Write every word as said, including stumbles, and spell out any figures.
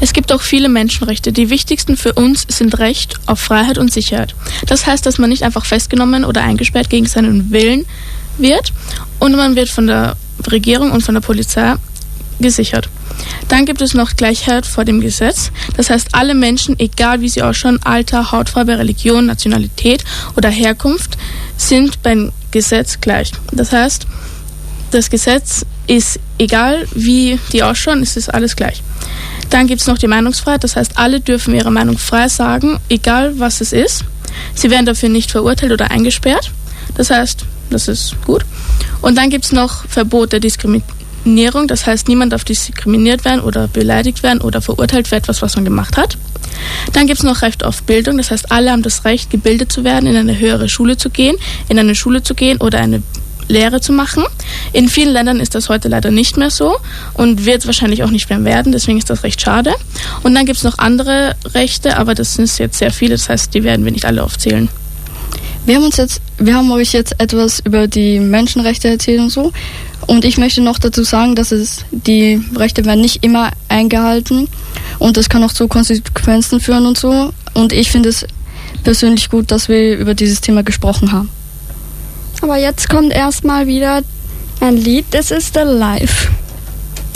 Es gibt auch viele Menschenrechte. Die wichtigsten für uns sind Recht auf Freiheit und Sicherheit. Das heißt, dass man nicht einfach festgenommen oder eingesperrt gegen seinen Willen wird und man wird von der Regierung und von der Polizei gesichert. Dann gibt es noch Gleichheit vor dem Gesetz. Das heißt, alle Menschen, egal wie sie ausschauen, Alter, Hautfarbe, Religion, Nationalität oder Herkunft, sind beim Gesetz gleich. Das heißt, das Gesetz ist egal, wie die ausschauen, es ist alles gleich. Dann gibt es noch die Meinungsfreiheit. Das heißt, alle dürfen ihre Meinung frei sagen, egal was es ist. Sie werden dafür nicht verurteilt oder eingesperrt. Das heißt, das ist gut. Und dann gibt es noch Verbot der Diskriminierung. Das heißt, niemand darf diskriminiert werden oder beleidigt werden oder verurteilt für etwas, was man gemacht hat. Dann gibt es noch Recht auf Bildung. Das heißt, alle haben das Recht, gebildet zu werden, in eine höhere Schule zu gehen, in eine Schule zu gehen oder eine Lehre zu machen. In vielen Ländern ist das heute leider nicht mehr so und wird wahrscheinlich auch nicht mehr werden. Deswegen ist das recht schade. Und dann gibt es noch andere Rechte, aber das sind jetzt sehr viele. Das heißt, die werden wir nicht alle aufzählen. Wir haben uns jetzt, wir haben euch jetzt etwas über die Menschenrechte erzählt und so. Und ich möchte noch dazu sagen, dass es die Rechte werden nicht immer eingehalten und das kann auch zu Konsequenzen führen und so. Und ich finde es persönlich gut, dass wir über dieses Thema gesprochen haben. Aber jetzt kommt erstmal wieder ein Lied, das ist Alive.